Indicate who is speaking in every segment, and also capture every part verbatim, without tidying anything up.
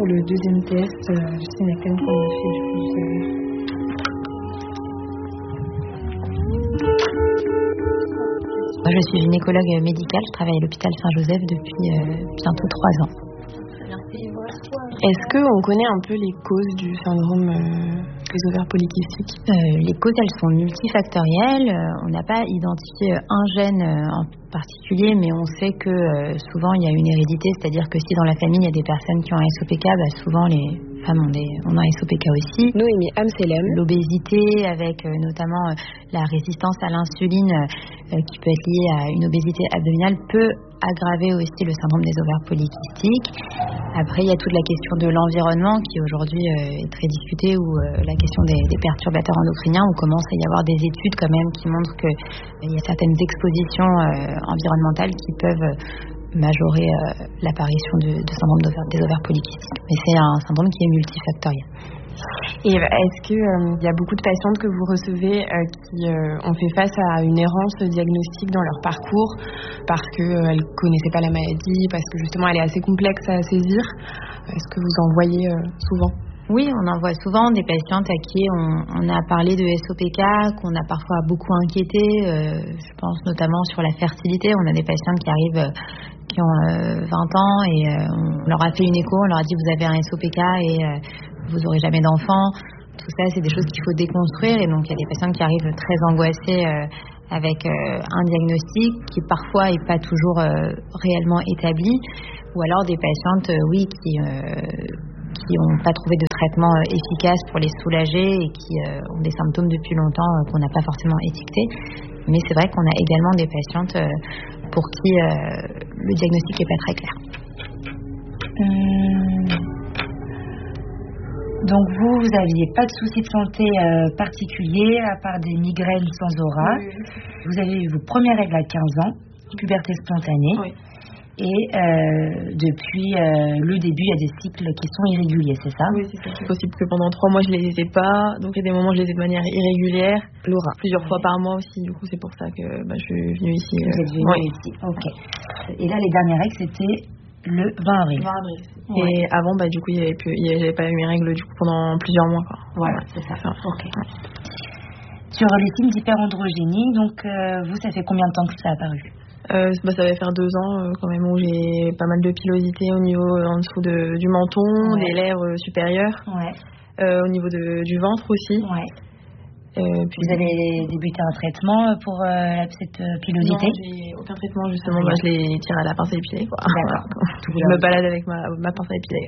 Speaker 1: pour le deuxième test. Euh, je sais laquelle qu'on a fait du coup. Vous savez.
Speaker 2: Moi, je suis gynécologue médicale, je travaille à l'hôpital Saint-Joseph depuis euh, bientôt trois ans.
Speaker 1: Est-ce qu'on connaît un peu les causes du syndrome euh, des ovaires polykystiques ?
Speaker 2: euh, Les causes, elles sont multifactorielles. Euh, on n'a pas identifié un gène euh, en particulier, mais on sait que euh, souvent il y a une hérédité, c'est-à-dire que si dans la famille il y a des personnes qui ont un S O P K, bah, souvent les femmes ont, des, ont un S O P K aussi.
Speaker 1: Noémie Amselem.
Speaker 2: L'obésité, avec euh, notamment euh, la résistance à l'insuline euh, qui peut être liée à une obésité abdominale, peut aggraver aussi le syndrome des ovaires polykystiques. Après, il y a toute la question de l'environnement qui aujourd'hui euh, est très discutée, ou euh, la question des, des perturbateurs endocriniens, où commence à y avoir des études quand même qui montrent qu'il euh, y a certaines expositions euh, environnementales qui peuvent majorer euh, l'apparition de, de syndrome des ovaires polykystiques. Mais c'est un syndrome qui est multifactoriel.
Speaker 1: Et est-ce qu'il euh, y a beaucoup de patientes que vous recevez euh, qui euh, ont fait face à une errance diagnostique dans leur parcours parce qu'elles euh, ne connaissaient pas la maladie, parce que justement elle est assez complexe à saisir? Est-ce que vous en voyez euh, souvent?
Speaker 2: Oui, on en voit souvent des patientes à qui on, on a parlé de S O P K, qu'on a parfois beaucoup inquiété. Euh, je pense notamment sur la fertilité. On a des patientes qui arrivent, euh, qui ont euh, vingt ans, et euh, on leur a fait une écho, on leur a dit vous avez un S O P K et euh, vous n'aurez jamais d'enfant. Tout ça, c'est des choses qu'il faut déconstruire. Et donc, il y a des patients qui arrivent très angoissés euh, avec euh, un diagnostic qui parfois n'est pas toujours euh, réellement établi. Ou alors des patientes, euh, oui, qui qui n'ont pas trouvé de traitement euh, efficace pour les soulager et qui euh, ont des symptômes depuis longtemps euh, qu'on n'a pas forcément étiquetés. Mais c'est vrai qu'on a également des patientes euh, pour qui euh, le diagnostic n'est pas très clair.
Speaker 3: Hum... Donc vous, vous n'aviez pas de soucis de santé euh, particuliers, à part des migraines sans aura. Oui. Vous avez eu vos premières règles à quinze ans, puberté spontanée.
Speaker 1: Oui.
Speaker 3: Et euh, depuis euh, le début, il y a des cycles qui sont irréguliers, c'est ça?
Speaker 4: Oui, c'est ça. C'est possible que pendant trois mois, je ne les ai pas. Donc il y a des moments où je les ai de manière irrégulière.
Speaker 3: Laura.
Speaker 4: Plusieurs oui. fois par mois aussi. Du coup, c'est pour ça que bah, je suis venue ici.
Speaker 3: Vous êtes venue oui. ici, ok. Et là, les dernières règles, c'était le vingt avril.
Speaker 4: vingt avril.
Speaker 3: Ouais.
Speaker 4: Et avant, bah, du coup, il y avait plus, il y avait pas eu mes règles du coup, pendant plusieurs mois. Quoi.
Speaker 3: Voilà, ouais, c'est ça. ça. Ok. Ouais. Sur les signes d'hyperandrogénie, donc euh, vous, ça fait combien de temps que ça a apparu?
Speaker 4: Euh, bah, ça va faire deux ans euh, quand même où j'ai pas mal de pilosité au niveau euh, en dessous de, du menton, ouais. des lèvres euh, supérieures,
Speaker 3: ouais.
Speaker 4: euh, au niveau de, du ventre aussi.
Speaker 3: Ouais.
Speaker 4: Euh, puis
Speaker 3: vous avez débuté un traitement pour euh, cette euh, pilosité?
Speaker 4: Non, j'ai aucun traitement justement. Ah, bah, je les tire à la pince à épiler. Quoi.
Speaker 3: D'accord.
Speaker 4: Je me balade avec ma, ma pince à épiler.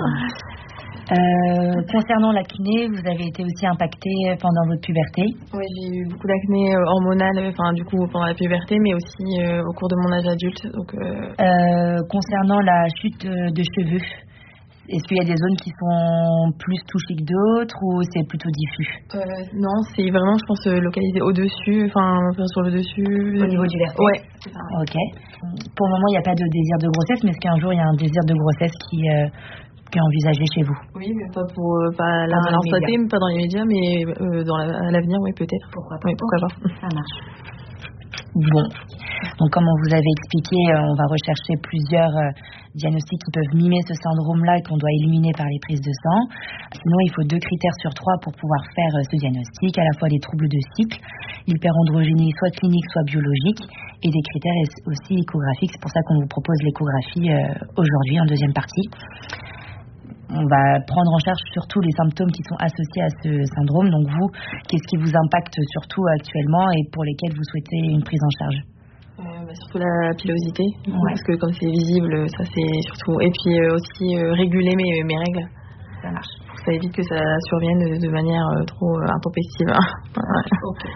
Speaker 3: Euh, concernant l'acné, vous avez été aussi impactée pendant votre puberté?
Speaker 4: Oui, j'ai eu beaucoup d'acné euh, hormonale, enfin du coup pendant la puberté, mais aussi euh, au cours de mon âge adulte. Donc, euh...
Speaker 3: Euh, concernant la chute de cheveux, est-ce qu'il y a des zones qui sont plus touchées que d'autres ou c'est plutôt diffus?
Speaker 4: euh, Non, c'est vraiment, je pense, localisé au-dessus, enfin sur le dessus.
Speaker 3: Au niveau du vertex?
Speaker 4: Ouais, c'est ça.
Speaker 3: Ok. Pour le moment, il n'y a pas de désir de grossesse, mais est-ce qu'un jour il y a un désir de grossesse qui... Euh, qui est envisagé chez vous?
Speaker 4: Oui, mais pas pour euh, pas là à l'instant T, pas dans les médias, mais euh, dans la, à l'avenir, oui, peut-être.
Speaker 3: Pourquoi pas?
Speaker 4: Oui, pourquoi
Speaker 3: okay.
Speaker 4: pas.
Speaker 3: Ça marche. Bon, donc comme on vous avait expliqué, euh, on va rechercher plusieurs euh, diagnostics qui peuvent mimer ce syndrome-là et qu'on doit éliminer par les prises de sang. Sinon, il faut deux critères sur trois pour pouvoir faire euh, ce diagnostic, à la fois les troubles de cycle, l'hyperandrogénie soit clinique, soit biologique, et des critères aussi échographiques. C'est pour ça qu'on vous propose l'échographie euh, aujourd'hui en deuxième partie. On va prendre en charge surtout les symptômes qui sont associés à ce syndrome. Donc vous, qu'est-ce qui vous impacte surtout actuellement et pour lesquels vous souhaitez une prise en charge?
Speaker 4: euh, bah, Surtout la pilosité,
Speaker 3: ouais.
Speaker 4: parce que comme c'est visible, ça c'est surtout... Et puis euh, aussi euh, réguler mes, mes règles.
Speaker 3: Ça marche.
Speaker 4: Ça évite que ça survienne de, de manière euh, trop euh, intempestive.
Speaker 3: Ok.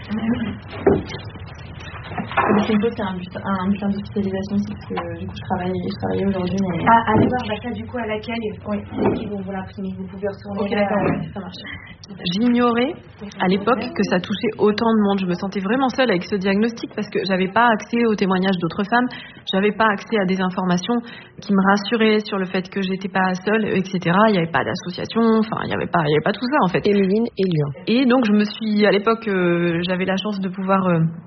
Speaker 4: C'est une chose qui a un bulletin, un bulletin d'hospitalisation, parce que du coup je travaille, je travaillais aujourd'hui. Mais...
Speaker 3: Ah, allez voir, bah ça du coup à l'accueil, oui, c'est qui vont vous l'imprimer, vous pouvez retourner.
Speaker 4: Ok, d'accord,
Speaker 3: là,
Speaker 4: ouais, ça marche.
Speaker 5: J'ignorais à l'époque que ça touchait autant de monde. Je me sentais vraiment seule avec ce diagnostic parce que j'avais pas accès aux témoignages d'autres femmes, j'avais pas accès à des informations qui me rassuraient sur le fait que j'étais pas seule, et cetera. Il n'y avait pas d'association, enfin il y avait pas, il y avait pas tout ça en fait.
Speaker 1: Émeline et Lyon.
Speaker 5: Et donc je me suis, à l'époque, euh, j'avais la chance de pouvoir euh,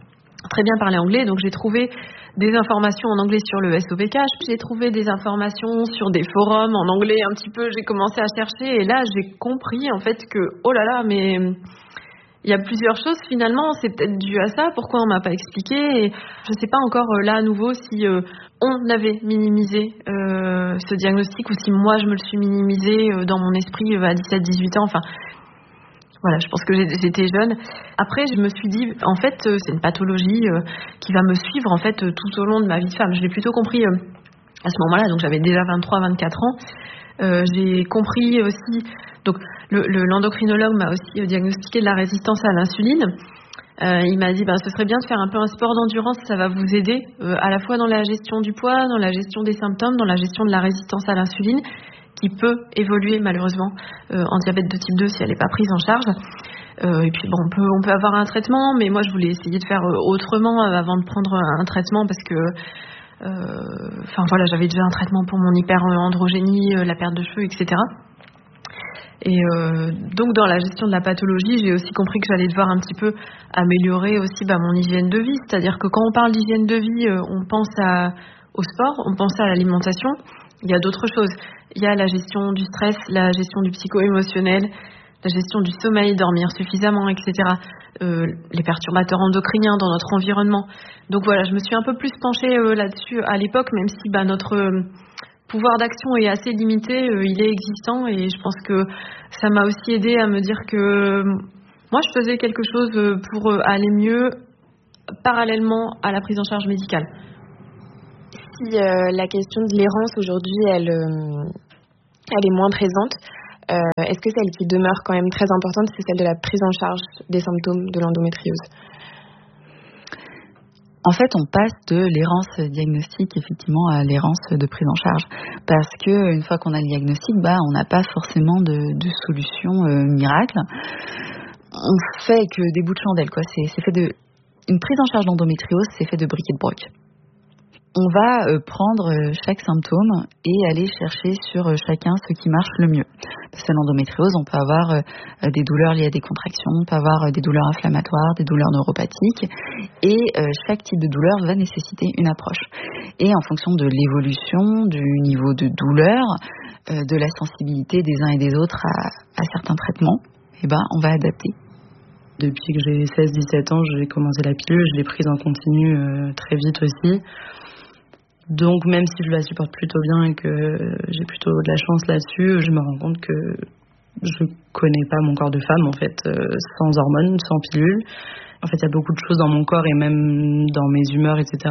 Speaker 5: très bien parler anglais, donc j'ai trouvé des informations en anglais sur le S O P K, j'ai trouvé des informations sur des forums en anglais un petit peu, j'ai commencé à chercher et là j'ai compris en fait que oh là là, mais il y a plusieurs choses finalement, c'est peut-être dû à ça, pourquoi on m'a pas expliqué, et je sais pas encore euh, là à nouveau si euh, on avait minimisé euh, ce diagnostic ou si moi je me le suis minimisé euh, dans mon esprit euh, à dix-sept dix-huit ans, enfin voilà, je pense que j'étais jeune. Après, je me suis dit, en fait, c'est une pathologie euh, qui va me suivre en fait tout au long de ma vie de femme. Je l'ai plutôt compris euh, à ce moment-là, donc j'avais déjà vingt-trois vingt-quatre ans. Euh, j'ai compris aussi, donc le, le, l'endocrinologue m'a aussi diagnostiqué de la résistance à l'insuline. Euh, il m'a dit, ben, ce serait bien de faire un peu un sport d'endurance, ça va vous aider euh, à la fois dans la gestion du poids, dans la gestion des symptômes, dans la gestion de la résistance à l'insuline, qui peut évoluer malheureusement euh, en diabète de type deux si elle n'est pas prise en charge. Euh, et puis bon, on peut, on peut avoir un traitement, mais moi je voulais essayer de faire autrement euh, avant de prendre un traitement parce que, enfin euh, voilà, j'avais déjà un traitement pour mon hyperandrogénie, euh, la perte de cheveux, et cetera. Et euh, donc dans la gestion de la pathologie, j'ai aussi compris que j'allais devoir un petit peu améliorer aussi bah, mon hygiène de vie. C'est-à-dire que quand on parle d'hygiène de vie, euh, on pense à, au sport, on pense à l'alimentation. Il y a d'autres choses. Il y a la gestion du stress, la gestion du psycho-émotionnel, la gestion du sommeil, dormir suffisamment, et cetera. Euh, les perturbateurs endocriniens dans notre environnement. Donc voilà, je me suis un peu plus penchée euh, là-dessus à l'époque, même si bah, notre euh, pouvoir d'action est assez limité, euh, il est existant et je pense que ça m'a aussi aidé à me dire que euh, moi je faisais quelque chose pour euh, aller mieux parallèlement à la prise en charge médicale.
Speaker 1: Si euh, la question de l'errance aujourd'hui, elle, euh, elle est moins présente, euh, est-ce que celle qui demeure quand même très importante, c'est celle de la prise en charge des symptômes de l'endométriose ?
Speaker 6: En fait, on passe de l'errance diagnostique effectivement à l'errance de prise en charge, parce que une fois qu'on a le diagnostic, bah on n'a pas forcément de, de solution euh, miracle. On fait que des bouts de chandelle, quoi. C'est, c'est fait de une prise en charge d'endométriose, c'est fait de briques et de broc. On va euh, prendre euh, chaque symptôme et aller chercher sur euh, chacun ce qui marche le mieux. Parce que l'endométriose, on peut avoir euh, des douleurs liées à des contractions, on peut avoir euh, des douleurs inflammatoires, des douleurs neuropathiques, et euh, chaque type de douleur va nécessiter une approche. Et en fonction de l'évolution, du niveau de douleur, euh, de la sensibilité des uns et des autres à, à certains traitements, eh ben, on va adapter.
Speaker 7: Depuis que j'ai seize dix-sept ans, j'ai commencé la pilule, je l'ai prise en continu euh, très vite aussi. Donc même si je la supporte plutôt bien et que j'ai plutôt de la chance là-dessus, je me rends compte que je connais pas mon corps de femme en fait, euh, sans hormones, sans pilule. En fait, il y a beaucoup de choses dans mon corps et même dans mes humeurs, et cetera,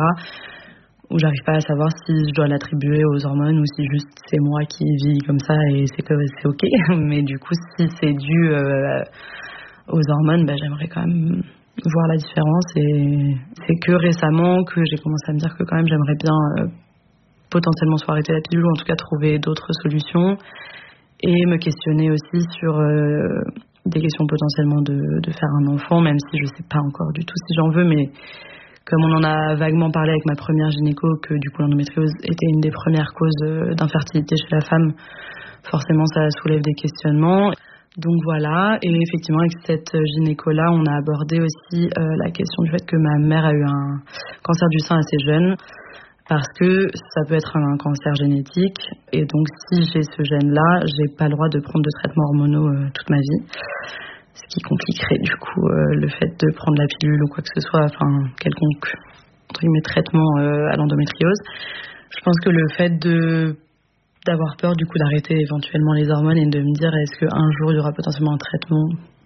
Speaker 7: où j'arrive pas à savoir si je dois l'attribuer aux hormones ou si juste c'est moi qui vis comme ça et c'est que c'est ok. Mais du coup, si c'est dû euh, aux hormones, bah, j'aimerais quand même voir la différence, et c'est que récemment que j'ai commencé à me dire que quand même j'aimerais bien euh, potentiellement soit arrêter la pilule ou en tout cas trouver d'autres solutions et me questionner aussi sur euh, des questions potentiellement de, de faire un enfant, même si je sais pas encore du tout si j'en veux, mais comme on en a vaguement parlé avec ma première gynéco que du coup l'endométriose était une des premières causes d'infertilité chez la femme, forcément ça soulève des questionnements. Donc voilà, et effectivement avec cette gynéco-là, on a abordé aussi euh, la question du fait que ma mère a eu un cancer du sein assez jeune, parce que ça peut être un cancer génétique, et donc si j'ai ce gène-là, j'ai pas le droit de prendre de traitements hormonaux euh, toute ma vie, ce qui compliquerait du coup euh, le fait de prendre la pilule ou quoi que ce soit, enfin quelconque entre guillemets traitement euh, à l'endométriose. Je pense que le fait de d'avoir peur du coup d'arrêter éventuellement les hormones et de me dire est-ce qu'un jour il y aura potentiellement un traitement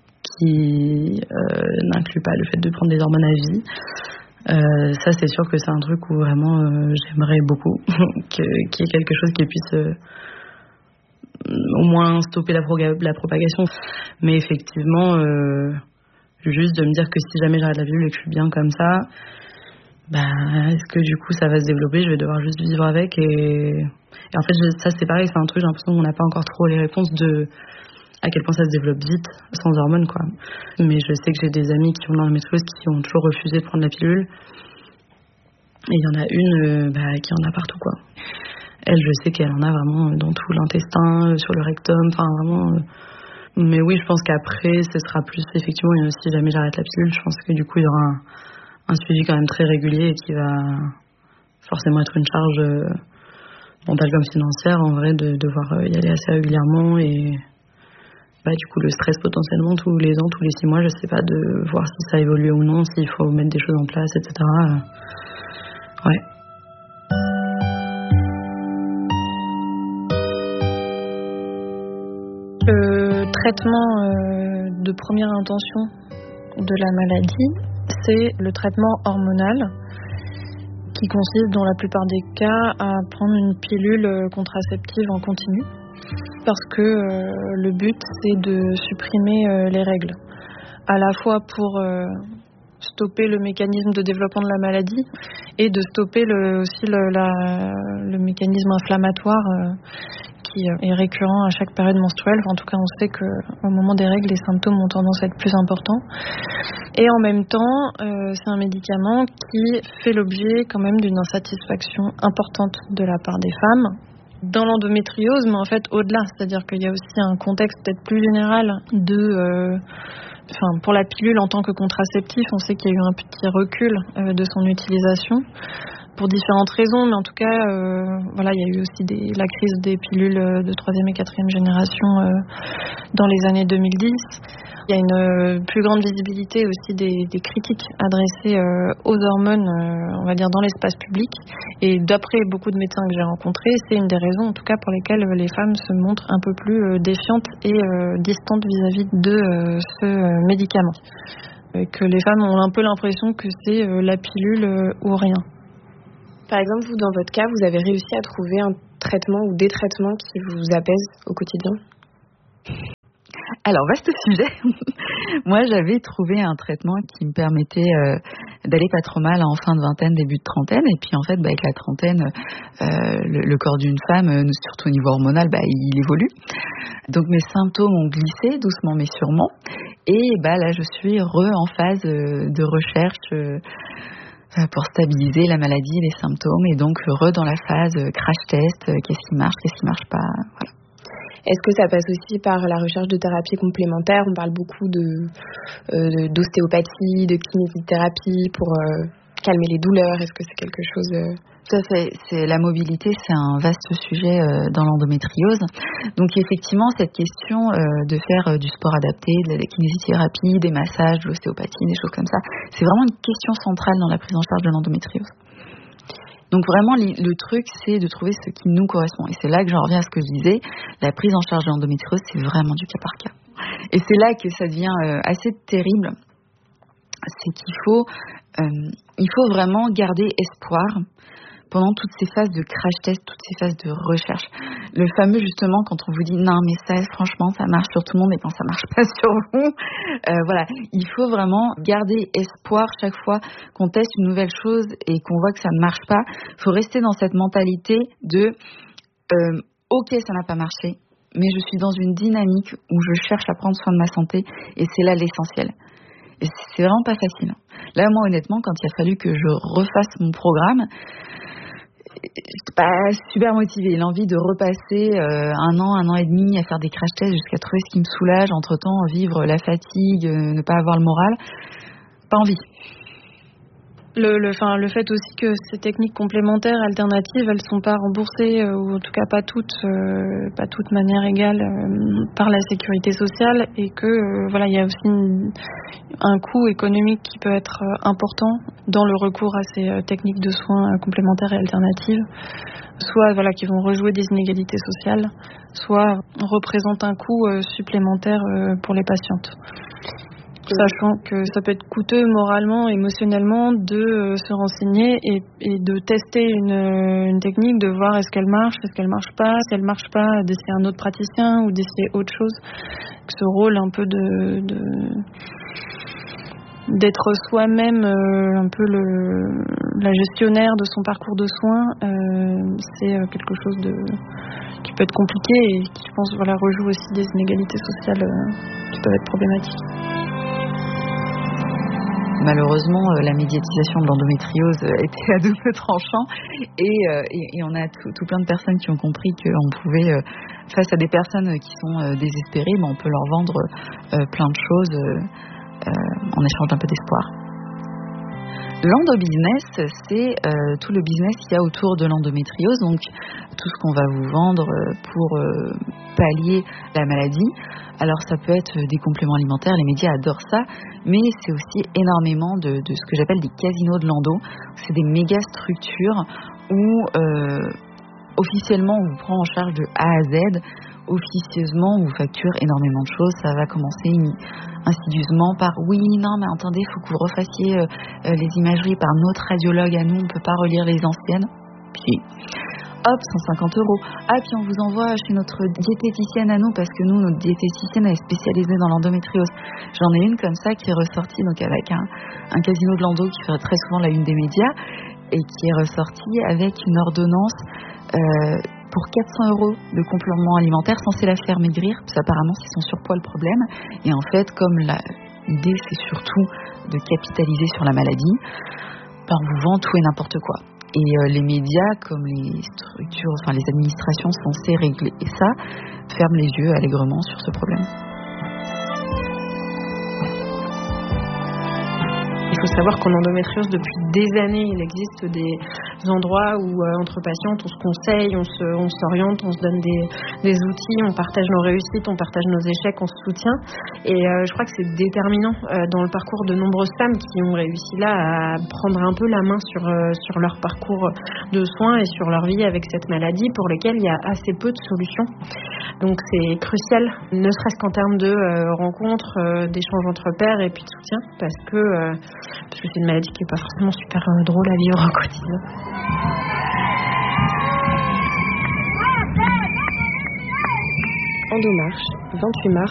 Speaker 7: qui euh, n'inclut pas le fait de prendre des hormones à vie, euh, ça c'est sûr que c'est un truc où vraiment euh, j'aimerais beaucoup que, qu'il y ait quelque chose qui puisse euh, au moins stopper la, proga- la propagation, mais effectivement euh, juste de me dire que si jamais j'arrête la pilule et que je suis bien comme ça, bah, est-ce que du coup ça va se développer, je vais devoir juste vivre avec, et, et en fait je, ça c'est pareil, c'est un truc, j'ai l'impression qu'on n'a pas encore trop les réponses de à quel point ça se développe vite sans hormones quoi. Mais je sais que j'ai des amis qui ont l'endométriose qui ont toujours refusé de prendre la pilule, et il y en a une euh, bah, qui en a partout quoi. Elle, je sais qu'elle en a vraiment dans tout l'intestin, sur le rectum, enfin vraiment euh... mais oui, je pense qu'après ce sera plus effectivement, si jamais j'arrête la pilule, je pense que du coup il y aura un un suivi quand même très régulier et qui va forcément être une charge euh, mentale comme financière, en vrai, de devoir y aller assez régulièrement et bah, du coup le stress potentiellement tous les ans, tous les six mois, je sais pas, de voir si ça évolue ou non, s'il faut mettre des choses en place, et cetera. Ouais.
Speaker 4: Le traitement euh, de première intention de la maladie, c'est le traitement hormonal qui consiste dans la plupart des cas à prendre une pilule contraceptive en continu parce que euh, le but c'est de supprimer euh, les règles, à la fois pour euh, stopper le mécanisme de développement de la maladie et de stopper le, aussi le, la, le mécanisme inflammatoire euh, qui est récurrent à chaque période menstruelle. Enfin, en tout cas, on sait qu'au moment des règles, les symptômes ont tendance à être plus importants. Et en même temps, euh, c'est un médicament qui fait l'objet quand même d'une insatisfaction importante de la part des femmes dans l'endométriose, mais en fait au-delà. C'est-à-dire qu'il y a aussi un contexte peut-être plus général de... Euh, Enfin, pour la pilule en tant que contraceptif, on sait qu'il y a eu un petit recul euh, de son utilisation pour différentes raisons, mais en tout cas, euh, voilà, il y a eu aussi des, la crise des pilules de troisième et quatrième génération euh, dans les années deux mille dix. Il y a une euh, plus grande visibilité aussi des, des critiques adressées euh, aux hormones, euh, on va dire, dans l'espace public. Et d'après beaucoup de médecins que j'ai rencontrés, c'est une des raisons, en tout cas, pour lesquelles les femmes se montrent un peu plus euh, défiantes et euh, distantes vis-à-vis de euh, ce euh, médicament. Et que les femmes ont un peu l'impression que c'est euh, la pilule euh, ou rien.
Speaker 1: Par exemple, vous, dans votre cas, vous avez réussi à trouver un traitement ou des traitements qui vous apaisent au quotidien ?
Speaker 6: Alors, vaste sujet. Moi, j'avais trouvé un traitement qui me permettait euh, d'aller pas trop mal en fin de vingtaine, début de trentaine. Et puis, en fait, bah, avec la trentaine, euh, le, le corps d'une femme, euh, surtout au niveau hormonal, bah, il évolue. Donc, mes symptômes ont glissé doucement mais sûrement. Et bah, là, je suis re en phase euh, de recherche euh, pour stabiliser la maladie et les symptômes. Et donc, re dans la phase euh, crash test, euh, qu'est-ce qui marche, qu'est-ce qui marche pas, voilà.
Speaker 1: Est-ce que ça passe aussi par la recherche de thérapies complémentaires ? On parle beaucoup de, euh, d'ostéopathie, de kinésithérapie pour euh, calmer les douleurs. Est-ce que c'est quelque chose... Euh...
Speaker 6: Tout à fait. C'est, la mobilité, c'est un vaste sujet euh, dans l'endométriose. Donc effectivement, cette question euh, de faire euh, du sport adapté, de la kinésithérapie, des massages, de l'ostéopathie, des choses comme ça, c'est vraiment une question centrale dans la prise en charge de l'endométriose. Donc vraiment, le truc, c'est de trouver ce qui nous correspond. Et c'est là que j'en reviens à ce que je disais. La prise en charge de l'endométriose, c'est vraiment du cas par cas. Et c'est là que ça devient euh, assez terrible. C'est qu'il faut, euh, il faut vraiment garder espoir pendant toutes ces phases de crash test, toutes ces phases de recherche. Le fameux, justement, quand on vous dit « non, mais ça, franchement, ça marche sur tout le monde » et quand ça marche pas sur vous, euh, voilà. Il faut vraiment garder espoir chaque fois qu'on teste une nouvelle chose et qu'on voit que ça ne marche pas. Il faut rester dans cette mentalité de euh, « ok, ça n'a pas marché, mais je suis dans une dynamique où je cherche à prendre soin de ma santé et c'est là l'essentiel ». Et c'est vraiment pas facile. Là, moi, honnêtement, quand il a fallu que je refasse mon programme, j'étais pas super motivée. L'envie de repasser euh, un an, un an et demi à faire des crash tests jusqu'à trouver ce qui me soulage, entre-temps vivre la fatigue, euh, ne pas avoir le moral, pas envie.
Speaker 4: Le, le, fin, le fait aussi que ces techniques complémentaires, alternatives, elles ne sont pas remboursées, euh, ou en tout cas pas toutes, euh, pas toutes de manière égale euh, par la sécurité sociale, et que euh, voilà, il y a aussi une, un coût économique qui peut être euh, important dans le recours à ces euh, techniques de soins euh, complémentaires et alternatives, soit voilà, qui vont rejouer des inégalités sociales, soit représentent un coût euh, supplémentaire euh, pour les patientes. Sachant que ça peut être coûteux moralement, émotionnellement de euh, se renseigner et, et de tester une, une technique, de voir est-ce qu'elle marche, est-ce qu'elle marche pas, si elle marche pas, d'essayer un autre praticien ou d'essayer autre chose. Ce rôle un peu de, de d'être soi-même euh, un peu le, la gestionnaire de son parcours de soins, euh, c'est quelque chose de, qui peut être compliqué et qui, je pense, voilà, rejoue aussi des inégalités sociales euh, qui peuvent être problématiques.
Speaker 6: Malheureusement, la médiatisation de l'endométriose était à double tranchant et, et, et on a tout, tout plein de personnes qui ont compris qu'on pouvait, face à des personnes qui sont désespérées, ben on peut leur vendre plein de choses en échange d'un peu d'espoir. L'endobusiness, c'est euh, tout le business qu'il y a autour de l'endométriose, donc tout ce qu'on va vous vendre pour euh, pallier la maladie. Alors ça peut être des compléments alimentaires, les médias adorent ça, mais c'est aussi énormément de, de ce que j'appelle des casinos de l'endo. C'est des méga structures où euh, officiellement on vous prend en charge de A à Z, officieusement on vous facture énormément de choses. Ça va commencer insidieusement par oui, non mais attendez, il faut que vous refassiez euh, euh, les imageries par notre radiologue à nous, on ne peut pas relire les anciennes. Puis hop, cent cinquante euros. Ah, puis on vous envoie chez notre diététicienne à nous, parce que nous, notre diététicienne est spécialisée dans l'endométriose. J'en ai une comme ça qui est ressortie, donc avec un, un casino de l'endo qui fait très souvent la une des médias, et qui est ressortie avec une ordonnance euh, pour quatre cents euros de compléments alimentaires, censé la faire maigrir, parce qu'apparemment c'est son surpoids le problème. Et en fait, comme la, l'idée c'est surtout de capitaliser sur la maladie, ben on vous vend tout et n'importe quoi. Et euh, les médias, comme les structures, enfin les administrations censées régler ça, ferment les yeux allègrement sur ce problème.
Speaker 4: Il faut savoir qu'en endométriose, depuis des années, il existe des endroits où, euh, entre patientes, on se conseille, on, se, on s'oriente, on se donne des, des outils, on partage nos réussites, on partage nos échecs, on se soutient. Et euh, je crois que c'est déterminant euh, dans le parcours de nombreuses femmes qui ont réussi là à prendre un peu la main sur, euh, sur leur parcours de soins et sur leur vie avec cette maladie, pour lesquelles il y a assez peu de solutions. Donc c'est crucial, ne serait-ce qu'en termes de euh, rencontres, euh, d'échanges entre pairs et puis de soutien, parce que, euh, parce que c'est une maladie qui n'est pas forcément super euh, drôle à vivre au quotidien.
Speaker 1: Endomarche, vingt-huit mars